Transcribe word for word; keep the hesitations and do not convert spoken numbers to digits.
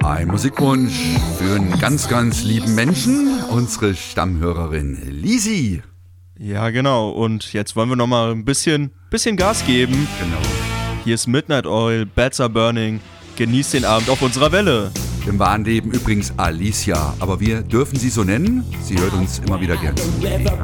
Ein Musikwunsch für einen ganz, ganz lieben Menschen, unsere Stammhörerin Lisi. Ja, genau. Und jetzt wollen wir noch mal ein bisschen, bisschen Gas geben. Genau. Hier ist Midnight Oil, Bats Are Burning. Genießt den Abend auf unserer Welle. Im wahren Leben übrigens Alicia, aber wir dürfen sie so nennen. Sie hört uns immer wieder gerne.